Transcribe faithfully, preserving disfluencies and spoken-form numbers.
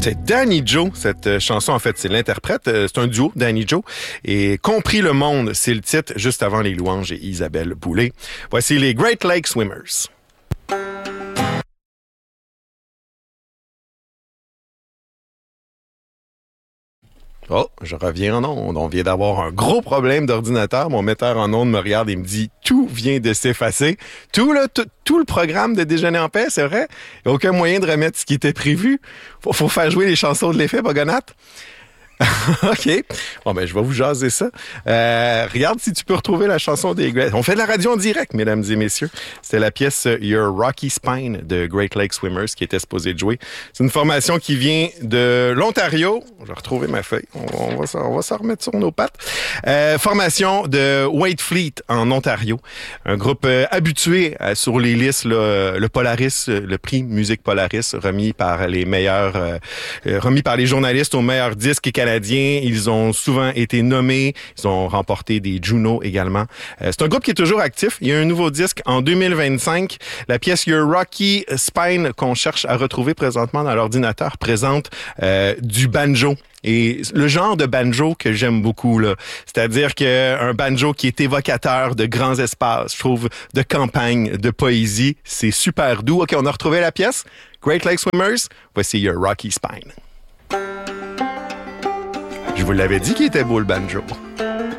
C'est Danny Joe, cette chanson, en fait, c'est l'interprète. C'est un duo, Danny Joe. Et Compris le monde, c'est le titre, juste avant les louanges et Isabelle Boulay. Voici les Great Lake Swimmers. Oh, je reviens en onde. On vient d'avoir un gros problème d'ordinateur. Mon metteur en onde me regarde et me dit « Tout vient de s'effacer. » Tout, là, tout, tout le programme de Déjeuner en paix, c'est vrai? Il n'y a aucun moyen de remettre ce qui était prévu. Faut, faut faire jouer les chansons de l'effet, Bogonate. OK. Bon, ben, je vais vous jaser ça. Euh, regarde si tu peux retrouver la chanson des Great... On fait de la radio en direct, mesdames et messieurs. C'était la pièce Your Rocky Spine de Great Lake Swimmers qui était supposée de jouer. C'est une formation qui vient de l'Ontario. Je vais retrouver ma feuille. On, on va, on va s'en remettre sur nos pattes. Euh, formation de Waitfleet en Ontario. Un groupe euh, habitué euh, sur les listes, là, le Polaris, le prix Musique Polaris, remis par les meilleurs, euh, remis par les journalistes aux meilleurs disques et canadiens. Ils ont souvent été nommés. Ils ont remporté des Juno également. Euh, c'est un groupe qui est toujours actif. Il y a un nouveau disque en deux mille vingt-cinq. La pièce Your Rocky Spine qu'on cherche à retrouver présentement dans l'ordinateur présente euh, du banjo. Et le genre de banjo que j'aime beaucoup, là, c'est-à-dire qu'un banjo qui est évocateur de grands espaces, je trouve, de campagne, de poésie, c'est super doux. OK, on a retrouvé la pièce. Great Lake Swimmers, voici Your Rocky Spine. Je vous l'avais dit qu'il était beau, le banjo.